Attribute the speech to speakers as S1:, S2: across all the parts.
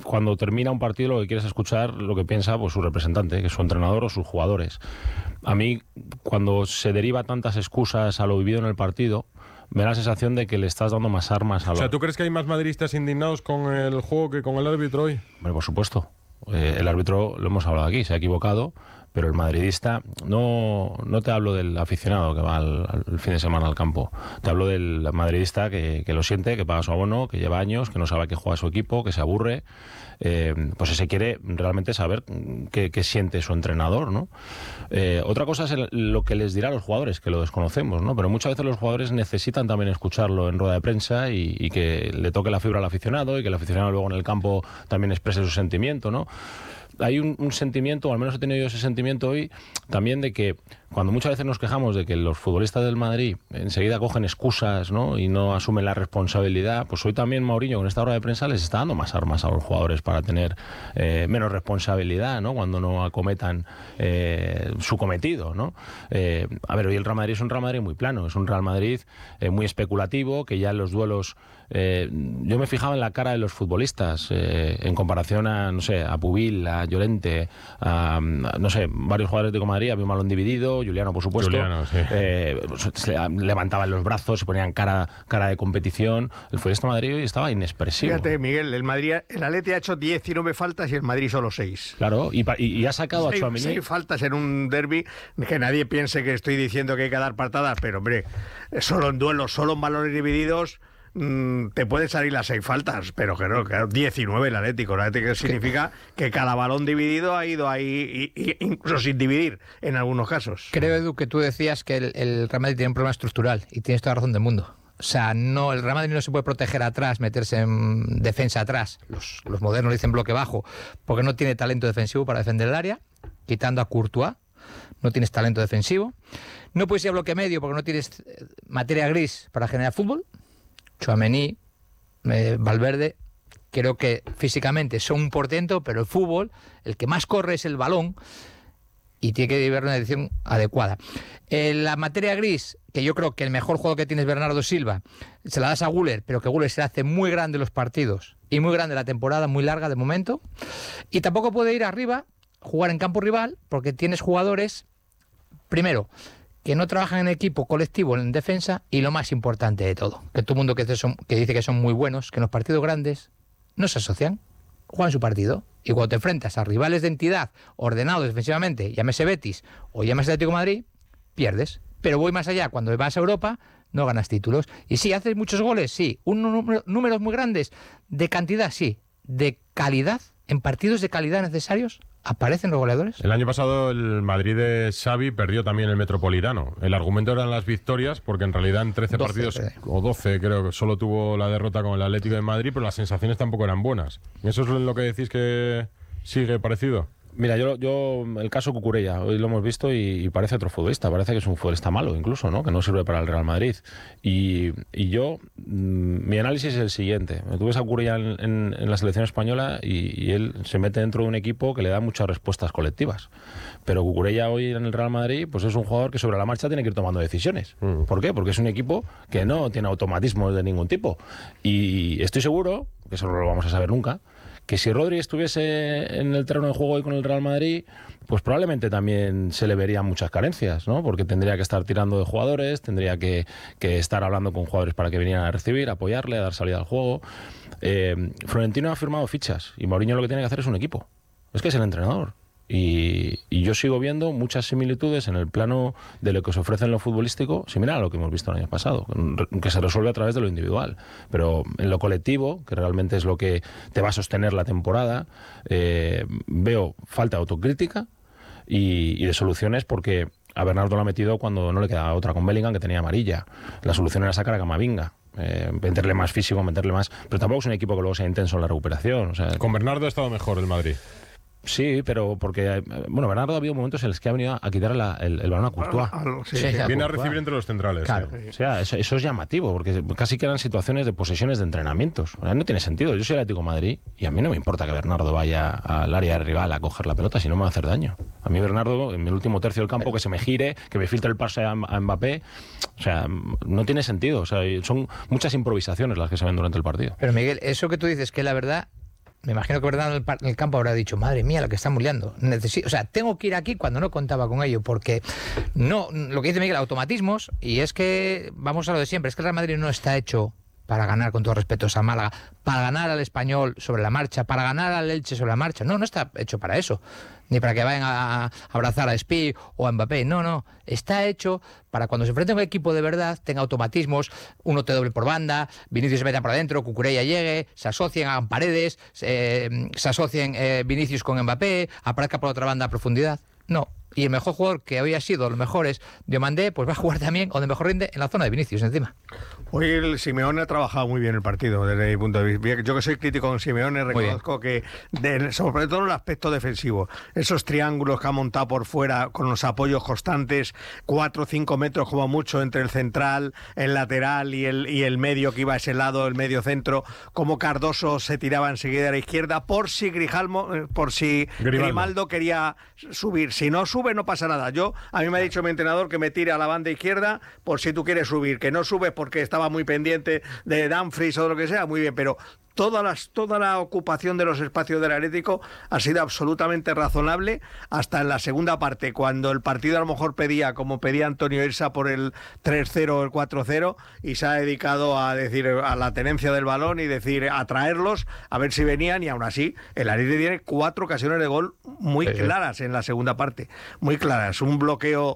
S1: cuando termina un partido lo que quieres escuchar lo que piensa pues su representante, que es su entrenador o sus jugadores. A mí, cuando se deriva tantas excusas a lo vivido en el partido, me da la sensación de que le estás dando más armas a los...
S2: O sea, ¿tú crees que hay más madridistas indignados con el juego que con el árbitro hoy?
S1: Bueno, por supuesto. El árbitro, lo hemos hablado aquí, se ha equivocado, pero el madridista, no te hablo del aficionado que va al fin de semana al campo, te hablo del madridista que lo siente, que paga su abono, que lleva años, que no sabe a qué juega su equipo, que se aburre, pues ese quiere realmente saber qué siente su entrenador, ¿no? Otra cosa es lo que les dirá a los jugadores, que lo desconocemos, ¿no? Pero muchas veces los jugadores necesitan también escucharlo en rueda de prensa y que le toque la fibra al aficionado y que el aficionado luego en el campo también exprese su sentimiento, ¿no? Hay un sentimiento, o al menos he tenido yo ese sentimiento hoy, también de que cuando muchas veces nos quejamos de que los futbolistas del Madrid enseguida cogen excusas, ¿no? Y no asumen la responsabilidad, pues hoy también Mourinho con esta hora de prensa les está dando más armas a los jugadores para tener menos responsabilidad, ¿no? Cuando no acometan su cometido, ¿no? A ver, hoy el Real Madrid es un Real Madrid muy plano, es un Real Madrid muy especulativo, que ya en los duelos... yo me fijaba en la cara de los futbolistas en comparación a, no sé, a Pubil, a Llorente, a, no sé, varios jugadores de Madrid, había un balón dividido, Juliano, por supuesto,
S2: Sí.
S1: se levantaban los brazos, se ponían cara de competición. El futbolista de Madrid hoy estaba inexpresivo.
S3: Fíjate, Miguel, el Atleti ha hecho 19 faltas y el Madrid solo 6.
S1: Claro, y ha sacado a Tchouaméni.
S3: 6 faltas en un derbi, que nadie piense que estoy diciendo que hay que dar patadas, pero hombre, solo en duelos, solo en balones divididos, te pueden salir las 6 faltas, pero claro, 19 el Atlético. El Atlético significa que cada balón dividido ha ido ahí, incluso sin dividir, en algunos casos.
S4: Creo, Edu, que tú decías que el Real Madrid tiene un problema estructural, y tienes toda la razón del mundo. O sea, no, el Real Madrid no se puede proteger atrás, meterse en defensa atrás. Los modernos dicen bloque bajo, porque no tiene talento defensivo para defender el área, quitando a Courtois. No tienes talento defensivo. No puedes ir a bloque medio porque no tienes materia gris para generar fútbol. Tchouaméni, Valverde, creo que físicamente son un portento, pero el fútbol, el que más corre es el balón y tiene que llevar una dirección adecuada. La materia gris, que yo creo que el mejor juego que tiene es Bernardo Silva, se la das a Güler, pero que Güler se hace muy grande los partidos y muy grande la temporada, muy larga de momento. Y tampoco puede ir arriba, jugar en campo rival, porque tienes jugadores, primero, que no trabajan en equipo colectivo en defensa, y lo más importante de todo, que todo el mundo que dice que son muy buenos, que en los partidos grandes no se asocian, juegan su partido, y cuando te enfrentas a rivales de entidad ordenados defensivamente, llámese Betis o llámese Atlético de Madrid, pierdes. Pero voy más allá, cuando vas a Europa no ganas títulos. Y sí, haces muchos goles, sí, números muy grandes, de cantidad, sí, de calidad, en partidos de calidad necesarios, ¿aparecen los goleadores?
S2: El año pasado el Madrid de Xavi perdió también el Metropolitano. El argumento eran las victorias, porque en realidad en 13 partidos, o 12 creo que solo tuvo la derrota con el Atlético de Madrid, pero las sensaciones tampoco eran buenas. ¿Y eso es lo que decís que sigue parecido?
S1: Mira, yo el caso Cucurella, hoy lo hemos visto y parece otro futbolista, parece que es un futbolista malo incluso, ¿no? Que no sirve para el Real Madrid. Y yo, mi análisis es el siguiente. Tú ves a Cucurella en la selección española y él se mete dentro de un equipo que le da muchas respuestas colectivas. Pero Cucurella hoy en el Real Madrid pues es un jugador que sobre la marcha tiene que ir tomando decisiones. ¿Por qué? Porque es un equipo que no tiene automatismos de ningún tipo. Y estoy seguro, que eso no lo vamos a saber nunca, que si Rodri estuviese en el terreno de juego hoy con el Real Madrid, pues probablemente también se le verían muchas carencias, ¿no? Porque tendría que estar tirando de jugadores, tendría que estar hablando con jugadores para que vinieran a recibir, apoyarle, a dar salida al juego. Florentino ha firmado fichas y Mourinho lo que tiene que hacer es un equipo. Es que es el entrenador. Y yo sigo viendo muchas similitudes en el plano de lo que se ofrece en lo futbolístico, similar a lo que hemos visto el año pasado, que se resuelve a través de lo individual. Pero en lo colectivo, que realmente es lo que te va a sostener la temporada, veo falta de autocrítica y de soluciones, porque a Bernardo lo ha metido cuando no le quedaba otra con Bellingham, que tenía amarilla. La solución era sacar a Camavinga. Meterle más físico, meterle más... Pero tampoco es un equipo que luego sea intenso en la recuperación. O sea,
S2: con Bernardo ha estado mejor el Madrid.
S1: Sí, pero porque, bueno, Bernardo ha habido momentos en los que ha venido a quitar el balón a Courtois.
S2: Viene a recibir entre los centrales.
S1: Claro, o sea, eso es llamativo, porque casi quedan situaciones de posesiones de entrenamientos. O sea, no tiene sentido. Yo soy el Atlético de Madrid y a mí no me importa que Bernardo vaya al área rival a coger la pelota, si no me va a hacer daño. A mí Bernardo, en el último tercio del campo, que se me gire, que me filtre el pase a Mbappé, o sea, no tiene sentido. O sea, son muchas improvisaciones las que se ven durante el partido.
S4: Pero Miguel, eso que tú dices, que la verdad... me imagino que Bernardo en el campo habrá dicho, madre mía, lo que estamos liando. O sea, tengo que ir aquí cuando no contaba con ello, porque no, lo que dice Miguel, automatismos, y es que, vamos a lo de siempre, es que el Real Madrid no está hecho para ganar, con todo respeto, a Málaga, para ganar al Español sobre la marcha, para ganar al Elche sobre la marcha. No está hecho para eso. Ni para que vayan a abrazar a Spi o a Mbappé. No. Está hecho para cuando se enfrente a un equipo de verdad, tenga automatismos, uno te doble por banda, Vinicius se meta por adentro, Cucurella llegue, se asocien, hagan paredes, se asocien Vinicius con Mbappé, aparezca por otra banda a profundidad. No. Y el mejor jugador que había sido los mejores Diomandé, pues va a jugar también, donde mejor rinde, en la zona de Vinicius encima.
S3: Hoy el Simeone ha trabajado muy bien el partido, desde mi punto de vista. Yo que soy crítico con Simeone, reconozco que, sobre todo en el aspecto defensivo, esos triángulos que ha montado por fuera, con los apoyos constantes, 4 o 5 metros como mucho entre el central, el lateral y el medio que iba a ese lado, el medio centro, como Cardoso se tiraba enseguida a la izquierda, por si Grimaldo quería subir. Si no sube, no pasa nada. A mí me ha dicho mi entrenador que me tire a la banda izquierda por si tú quieres subir, que no subes porque estaba muy pendiente de Dumfries o de lo que sea, muy bien, pero toda la ocupación de los espacios del Atlético ha sido absolutamente razonable hasta en la segunda parte, cuando el partido a lo mejor pedía, como pedía Antonio Irsa, por el 3-0 o el 4-0, y se ha dedicado a decir a la tenencia del balón y decir a traerlos, a ver si venían, y aún así el Atlético tiene 4 ocasiones de gol muy claras en la segunda parte, muy claras. Un bloqueo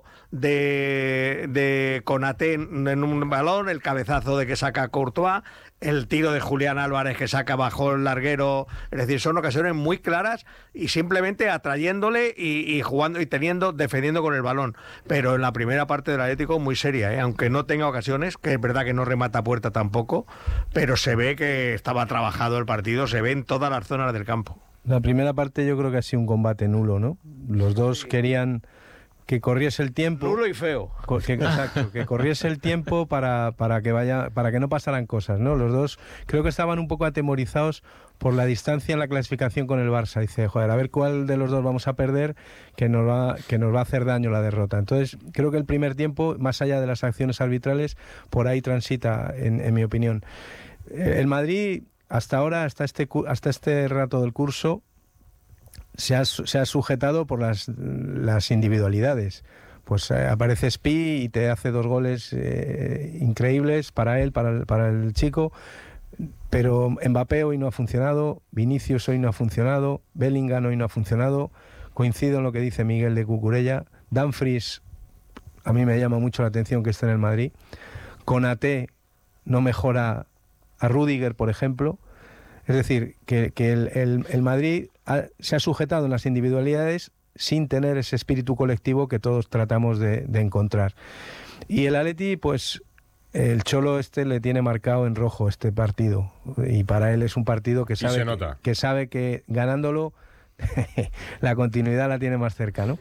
S3: de Konaté en un balón, el cabezazo de que saca Courtois, el tiro de Julián Álvarez que saca bajo el larguero. Es decir, son ocasiones muy claras y simplemente atrayéndole y jugando y defendiendo con el balón. Pero en la primera parte del Atlético muy seria, aunque no tenga ocasiones, que es verdad que no remata puerta tampoco, pero se ve que estaba trabajado el partido, se ve en todas las zonas del campo.
S5: La primera parte yo creo que ha sido un combate nulo, ¿no? Los dos querían que corriese el tiempo.
S3: Nulo y feo.
S5: Exacto, que corriese el tiempo para que no pasaran cosas, ¿no? Los dos creo que estaban un poco atemorizados por la distancia en la clasificación con el Barça. Dice, joder, a ver cuál de los dos vamos a perder, que nos va a hacer daño la derrota. Entonces, creo que el primer tiempo, más allá de las acciones arbitrales, por ahí transita, en mi opinión. El Madrid, hasta ahora, hasta este rato del curso, se ha sujetado por las individualidades. Pues aparece Spi y te hace 2 goles increíbles para él, para el chico, pero Mbappé hoy no ha funcionado, Vinicius hoy no ha funcionado, Bellingham hoy no ha funcionado. Coincido en lo que dice Miguel de Cucurella. Dumfries, a mí me llama mucho la atención que esté en el Madrid. Konaté no mejora a Rüdiger, por ejemplo. Es decir, que el Madrid se ha sujetado en las individualidades sin tener ese espíritu colectivo que todos tratamos de encontrar. Y el Atleti, pues el Cholo le tiene marcado en rojo este partido. Y para él es un partido que sabe que ganándolo la continuidad la tiene más cerca, ¿no?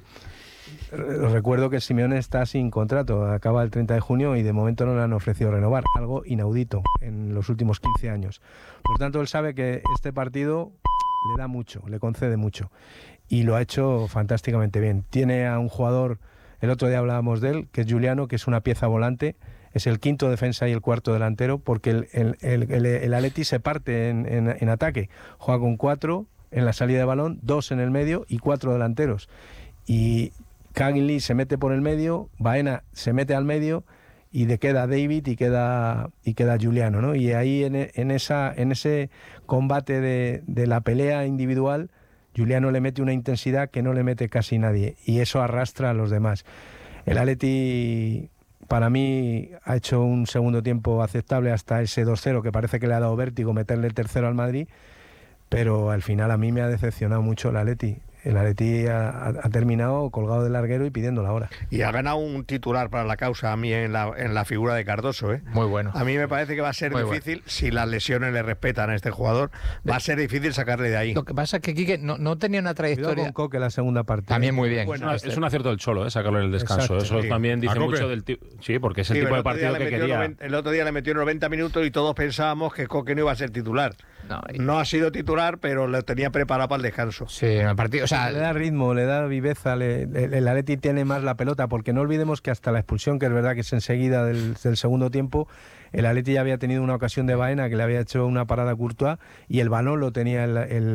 S5: Recuerdo que Simeone está sin contrato, acaba el 30 de junio y de momento no le han ofrecido renovar, algo inaudito en los últimos 15 años. Por tanto, él sabe que este partido le da mucho, le concede mucho y lo ha hecho fantásticamente bien. Tiene a un jugador, el otro día hablábamos de él, que es Giuliano, que es una pieza volante, es el 5º defensa y el 4º delantero, porque el Atleti se parte en ataque, juega con 4 en la salida de balón, 2 en el medio y 4 delanteros. Y Cagney se mete por el medio, Baena se mete al medio y queda David y queda Giuliano, ¿no? Y ahí en ese combate de la pelea individual, Giuliano le mete una intensidad que no le mete casi nadie y eso arrastra a los demás. El Atleti, para mí, ha hecho un segundo tiempo aceptable hasta ese 2-0 que parece que le ha dado vértigo meterle el tercero al Madrid, pero al final a mí me ha decepcionado mucho el Atleti. El Atleti ha terminado colgado del larguero y pidiendo la hora.
S3: Y ha ganado un titular para la causa a mí en la figura de Cardoso, ¿eh?
S4: Muy bueno.
S3: A mí me parece que va a ser difícil, si las lesiones le respetan a este jugador, va a ser difícil sacarle de ahí.
S4: Lo que pasa es que Quique no tenía una trayectoria.
S5: Cuidado con Coque la segunda parte.
S4: También muy bien.
S1: Bueno, es un acierto del Cholo, sacarlo en el descanso.
S5: Exacto,
S1: Eso también dice mucho del tipo. Sí, porque es el tipo de partido que quería.
S3: El otro día le metió 90 minutos y todos pensábamos que Coque no iba a ser titular. No ha sido titular, pero lo tenía preparado para el descanso.
S4: Sí, en el partido. O sea,
S5: le da ritmo, le da viveza. El Atleti tiene más la pelota, porque no olvidemos que hasta la expulsión, que es verdad que es enseguida del segundo tiempo, el Atleti ya había tenido una ocasión de Baena que le había hecho una parada a Courtois y el balón lo tenía el